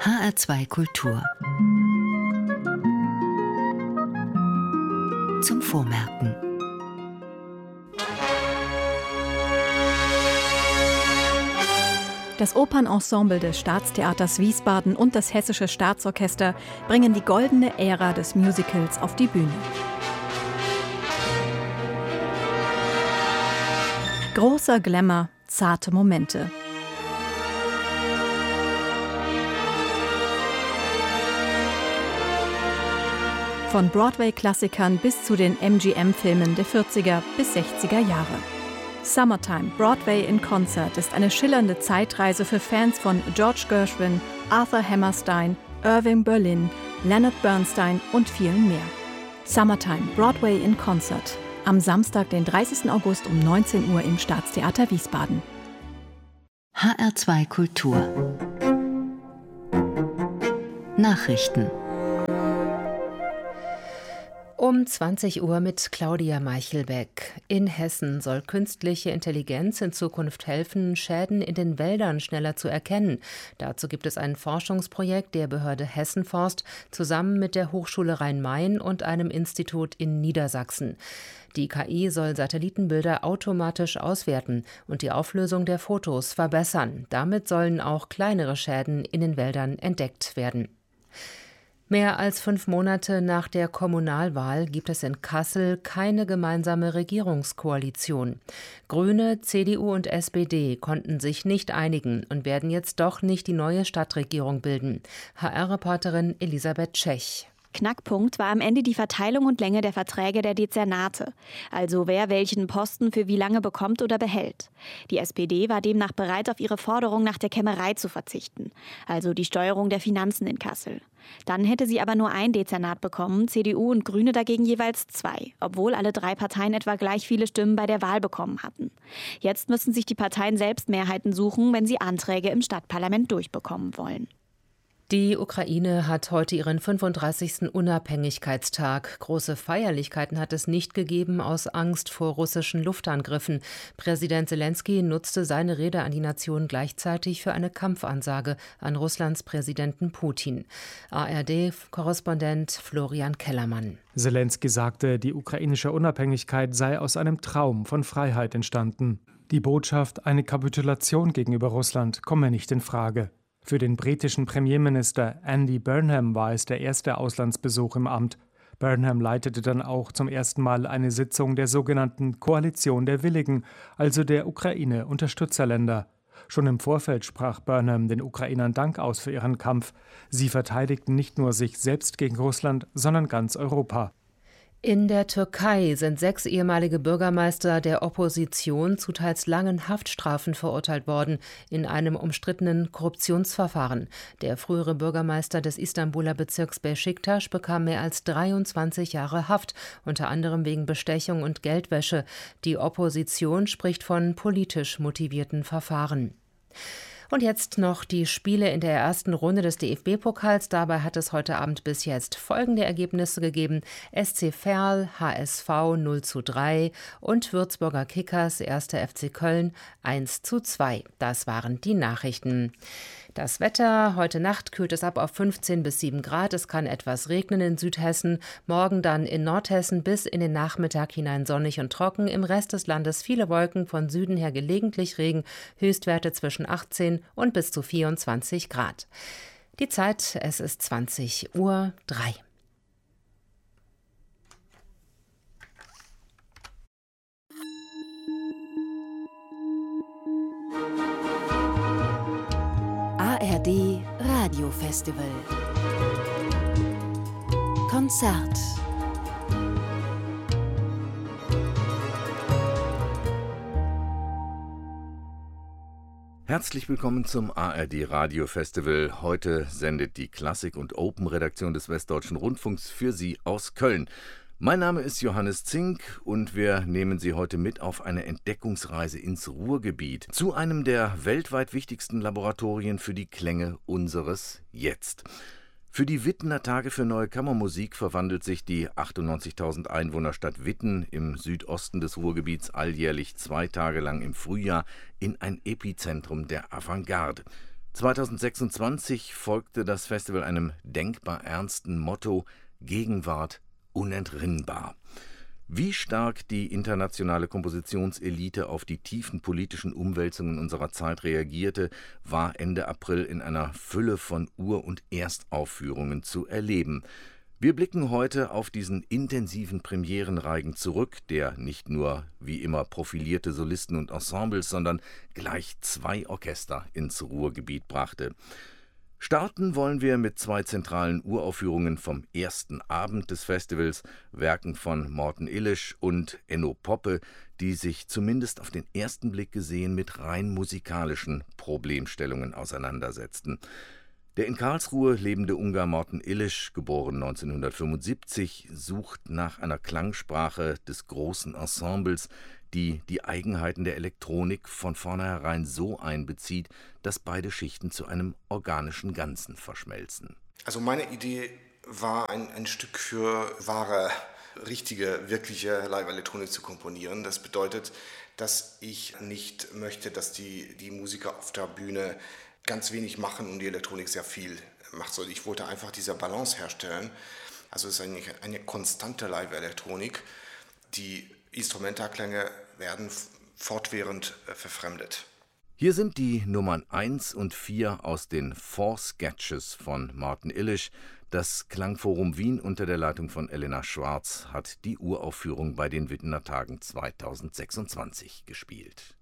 HR2 Kultur. Zum Vormerken. Das Opernensemble des Staatstheaters Wiesbaden und das Hessische Staatsorchester bringen die goldene Ära des Musicals auf die Bühne. Großer Glamour, zarte Momente. Von Broadway-Klassikern bis zu den MGM-Filmen der 40er bis 60er Jahre. Summertime, Broadway in Concert ist eine schillernde Zeitreise für Fans von George Gershwin, Arthur Hammerstein, Irving Berlin, Leonard Bernstein und vielen mehr. Summertime, Broadway in Concert. Am Samstag, den 30. August um 19 Uhr im Staatstheater Wiesbaden. HR2 Kultur. Nachrichten. Um 20 Uhr mit Claudia Meichelbeck. In Hessen soll künstliche Intelligenz in Zukunft helfen, Schäden in den Wäldern schneller zu erkennen. Dazu gibt es ein Forschungsprojekt der Behörde Hessenforst zusammen mit der Hochschule Rhein-Main und einem Institut in Niedersachsen. Die KI soll Satellitenbilder automatisch auswerten und die Auflösung der Fotos verbessern. Damit sollen auch kleinere Schäden in den Wäldern entdeckt werden. Mehr als 5 Monate nach der Kommunalwahl gibt es in Kassel keine gemeinsame Regierungskoalition. Grüne, CDU und SPD konnten sich nicht einigen und werden jetzt doch nicht die neue Stadtregierung bilden. HR-Reporterin Elisabeth Tschech. Knackpunkt war am Ende die Verteilung und Länge der Verträge der Dezernate, also wer welchen Posten für wie lange bekommt oder behält. Die SPD war demnach bereit, auf ihre Forderung nach der Kämmerei zu verzichten, also die Steuerung der Finanzen in Kassel. Dann hätte sie aber nur ein Dezernat bekommen, CDU und Grüne dagegen jeweils 2, obwohl alle 3 Parteien etwa gleich viele Stimmen bei der Wahl bekommen hatten. Jetzt müssen sich die Parteien selbst Mehrheiten suchen, wenn sie Anträge im Stadtparlament durchbekommen wollen. Die Ukraine hat heute ihren 35. Unabhängigkeitstag. Große Feierlichkeiten hat es nicht gegeben aus Angst vor russischen Luftangriffen. Präsident Selenskyj nutzte seine Rede an die Nation gleichzeitig für eine Kampfansage an Russlands Präsidenten Putin. ARD-Korrespondent Florian Kellermann. Selenskyj sagte, die ukrainische Unabhängigkeit sei aus einem Traum von Freiheit entstanden. Die Botschaft, eine Kapitulation gegenüber Russland, komme nicht in Frage. Für den britischen Premierminister Andy Burnham war es der erste Auslandsbesuch im Amt. Burnham leitete dann auch zum ersten Mal eine Sitzung der sogenannten Koalition der Willigen, also der Ukraine-Unterstützerländer. Schon im Vorfeld sprach Burnham den Ukrainern Dank aus für ihren Kampf. Sie verteidigten nicht nur sich selbst gegen Russland, sondern ganz Europa. In der Türkei sind 6 ehemalige Bürgermeister der Opposition zu teils langen Haftstrafen verurteilt worden in einem umstrittenen Korruptionsverfahren. Der frühere Bürgermeister des Istanbuler Bezirks Beşiktaş bekam mehr als 23 Jahre Haft, unter anderem wegen Bestechung und Geldwäsche. Die Opposition spricht von politisch motivierten Verfahren. Und jetzt noch die Spiele in der ersten Runde des DFB-Pokals. Dabei hat es heute Abend bis jetzt folgende Ergebnisse gegeben. SC Verl, HSV 0:3 und Würzburger Kickers 1. FC Köln 1:2. Das waren die Nachrichten. Das Wetter: Heute Nacht kühlt es ab auf 15 bis 7 Grad. Es kann etwas regnen in Südhessen. Morgen dann in Nordhessen bis in den Nachmittag hinein sonnig und trocken. Im Rest des Landes viele Wolken, von Süden her gelegentlich Regen. Höchstwerte zwischen 18 und bis zu 24 Grad. Die Zeit: es ist 20:03 Uhr. ARD Radiofestival. Konzert. Herzlich willkommen zum ARD Radiofestival. Heute sendet die Klassik- und Open-Redaktion des Westdeutschen Rundfunks für Sie aus Köln. Mein Name ist Johannes Zink und wir nehmen Sie heute mit auf eine Entdeckungsreise ins Ruhrgebiet zu einem der weltweit wichtigsten Laboratorien für die Klänge unseres Jetzt. Für die Wittener Tage für Neue Kammermusik verwandelt sich die 98.000 Einwohnerstadt Witten im Südosten des Ruhrgebiets alljährlich 2 Tage lang im Frühjahr in ein Epizentrum der Avantgarde. 2026 folgte das Festival einem denkbar ernsten Motto: Gegenwart unentrinnbar. Wie stark die internationale Kompositionselite auf die tiefen politischen Umwälzungen unserer Zeit reagierte, war Ende April in einer Fülle von Ur- und Erstaufführungen zu erleben. Wir blicken heute auf diesen intensiven Premierenreigen zurück, der nicht nur wie immer profilierte Solisten und Ensembles, sondern gleich 2 Orchester ins Ruhrgebiet brachte. Starten wollen wir mit 2 zentralen Uraufführungen vom ersten Abend des Festivals, Werken von Morten Illisch und Enno Poppe, die sich zumindest auf den ersten Blick gesehen mit rein musikalischen Problemstellungen auseinandersetzten. Der in Karlsruhe lebende Ungar Morten Illisch, geboren 1975, sucht nach einer Klangsprache des großen Ensembles, die die Eigenheiten der Elektronik von vornherein so einbezieht, dass beide Schichten zu einem organischen Ganzen verschmelzen. Also meine Idee war, ein Stück für wahre, richtige, wirkliche Live-Elektronik zu komponieren. Das bedeutet, dass ich nicht möchte, dass die Musiker auf der Bühne ganz wenig machen und die Elektronik sehr viel macht. Also ich wollte einfach diese Balance herstellen. Also es ist eigentlich eine konstante Live-Elektronik. Die Instrumentalklänge werden fortwährend verfremdet. Hier sind die Nummern 1 und 4 aus den 4 Sketches von Morten Illisch. Das Klangforum Wien unter der Leitung von Elena Schwarz hat die Uraufführung bei den Wittener Tagen 2026 gespielt.